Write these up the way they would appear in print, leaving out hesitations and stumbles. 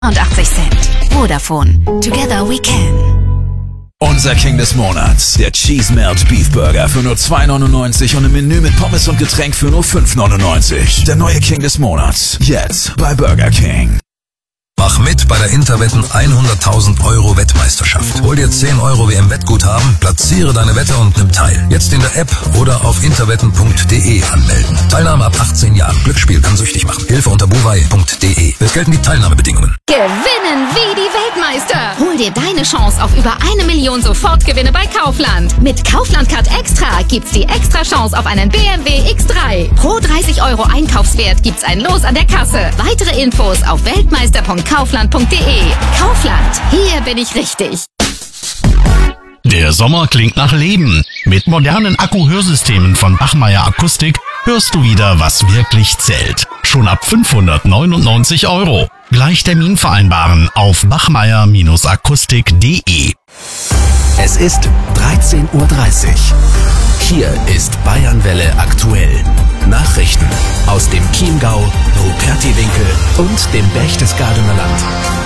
80 Cent. Vodafone. Together we can. Unser King des Monats, der Cheese Melt Beef Burger für nur 2,99 und im Menü mit Pommes und Getränk für nur 5,99. Der neue King des Monats, jetzt bei Burger King. Mach mit bei der Interwetten 100.000 € Wettmeisterschaft. Hol dir 10 € WM-Wettguthaben, platziere deine Wette und nimm teil. Jetzt in der App oder auf interwetten.de anmelden. Teilnahme ab 18 Jahren. Glücksspiel kann süchtig machen. Hilfe unter buwei.de. Es gelten die Teilnahmebedingungen. Gewinnen wie die Weltmeister. Hol dir deine Chance auf über 1 Million Sofortgewinne bei Kaufland. Mit Kaufland Card Extra gibt's die extra Chance auf einen BMW X3. Pro 30 € Einkaufswert gibt's ein Los an der Kasse. Weitere Infos auf weltmeister.kaufland.de. Kaufland, hier bin ich richtig. Der Sommer klingt nach Leben. Mit modernen Akku-Hörsystemen von Bachmeier Akustik hörst du wieder, was wirklich zählt. Schon ab 599 €. Gleich Termin vereinbaren auf bachmeier-akustik.de. Es ist 13:30 Uhr. Hier ist Bayernwelle aktuell. Nachrichten aus dem Chiemgau, Rupertiwinkel und dem Berchtesgadener Land.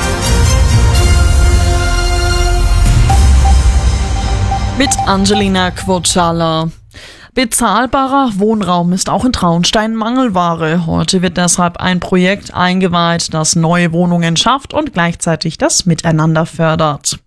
Mit Angelina Quocciala. Bezahlbarer Wohnraum ist auch in Traunstein Mangelware. Heute wird deshalb ein Projekt eingeweiht, das neue Wohnungen schafft und gleichzeitig das Miteinander fördert.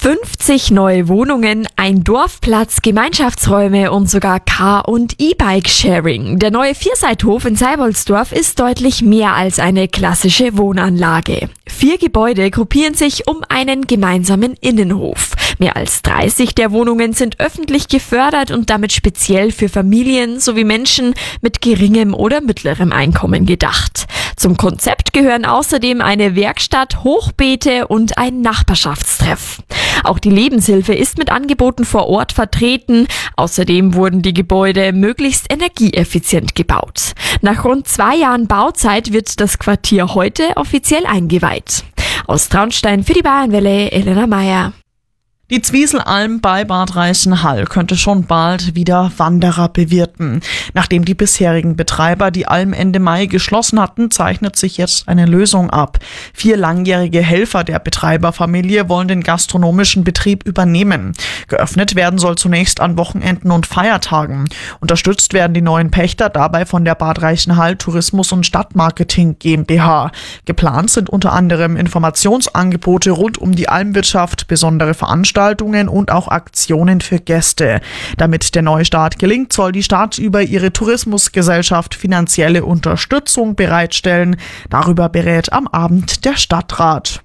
50 neue Wohnungen, ein Dorfplatz, Gemeinschaftsräume und sogar Car- und E-Bike-Sharing. Der neue Vierseithof in Seiboldsdorf ist deutlich mehr als eine klassische Wohnanlage. 4 Gebäude gruppieren sich um einen gemeinsamen Innenhof. Mehr als 30 der Wohnungen sind öffentlich gefördert und damit speziell für Familien sowie Menschen mit geringem oder mittlerem Einkommen gedacht. Zum Konzept gehören außerdem eine Werkstatt, Hochbeete und ein Nachbarschaftstreff. Auch die Lebenshilfe ist mit Angeboten vor Ort vertreten. Außerdem wurden die Gebäude möglichst energieeffizient gebaut. Nach rund 2 Jahren Bauzeit wird das Quartier heute offiziell eingeweiht. Aus Traunstein für die Bayernwelle, Elena Meyer. Die Zwieselalm bei Bad Reichenhall könnte schon bald wieder Wanderer bewirten. Nachdem die bisherigen Betreiber die Alm Ende Mai geschlossen hatten, zeichnet sich jetzt eine Lösung ab. 4 langjährige Helfer der Betreiberfamilie wollen den gastronomischen Betrieb übernehmen. Geöffnet werden soll zunächst an Wochenenden und Feiertagen. Unterstützt werden die neuen Pächter dabei von der Bad Reichenhall Tourismus- und Stadtmarketing GmbH. Geplant sind unter anderem Informationsangebote rund um die Almwirtschaft, besondere Veranstaltungen und auch Aktionen für Gäste. Damit der Neustart gelingt, soll die Stadt über ihre Tourismusgesellschaft finanzielle Unterstützung bereitstellen. Darüber berät am Abend der Stadtrat.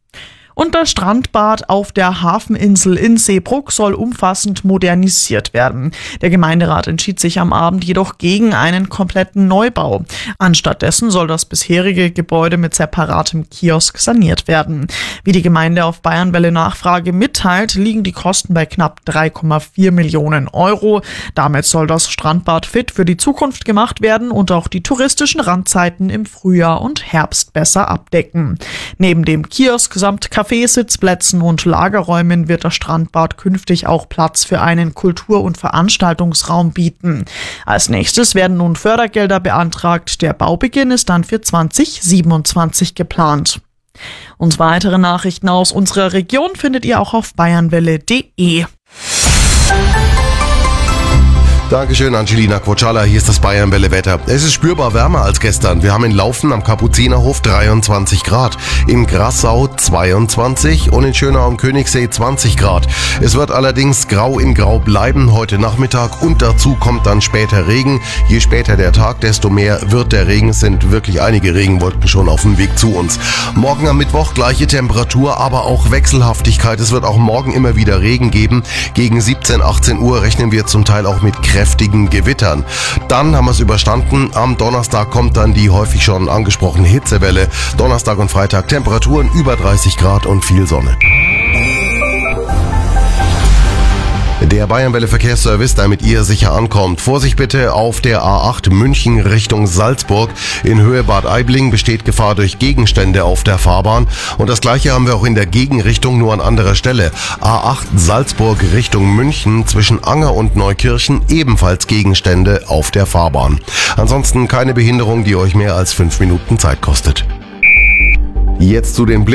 Und das Strandbad auf der Hafeninsel in Seebrugg soll umfassend modernisiert werden. Der Gemeinderat entschied sich am Abend jedoch gegen einen kompletten Neubau. Anstattdessen soll das bisherige Gebäude mit separatem Kiosk saniert werden. Wie die Gemeinde auf Bayernwelle Nachfrage mitteilt, liegen die Kosten bei knapp 3,4 Millionen €. Damit soll das Strandbad fit für die Zukunft gemacht werden und auch die touristischen Randzeiten im Frühjahr und Herbst besser abdecken. Neben dem Kiosk samt Sitzplätzen und Lagerräumen wird das Strandbad künftig auch Platz für einen Kultur- und Veranstaltungsraum bieten. Als nächstes werden nun Fördergelder beantragt. Der Baubeginn ist dann für 2027 geplant. Und weitere Nachrichten aus unserer Region findet ihr auch auf bayernwelle.de. Dankeschön, Angelina Quocciala. Hier ist das Bayernwelle-Wetter. Es ist spürbar wärmer als gestern. Wir haben in Laufen am Kapuzinerhof 23 Grad, in Grassau 22 und in Schönau am Königssee 20 Grad. Es wird allerdings grau in grau bleiben heute Nachmittag und dazu kommt dann später Regen. Je später der Tag, desto mehr wird der Regen. Es sind wirklich einige Regenwolken schon auf dem Weg zu uns. Morgen am Mittwoch gleiche Temperatur, aber auch Wechselhaftigkeit. Es wird auch morgen immer wieder Regen geben. Gegen 17, 18 Uhr rechnen wir zum Teil auch mit kräftigen Gewittern. Dann haben wir es überstanden. Am Donnerstag kommt dann die häufig schon angesprochene Hitzewelle. Donnerstag und Freitag Temperaturen über 30 Grad und viel Sonne. Der Bayernwelle Verkehrsservice, damit ihr sicher ankommt. Vorsicht bitte auf der A8 München Richtung Salzburg. In Höhe Bad Aibling besteht Gefahr durch Gegenstände auf der Fahrbahn. Und das gleiche haben wir auch in der Gegenrichtung, nur an anderer Stelle. A8 Salzburg Richtung München zwischen Anger und Neukirchen ebenfalls Gegenstände auf der Fahrbahn. Ansonsten keine Behinderung, die euch mehr als 5 Minuten Zeit kostet. Jetzt zu den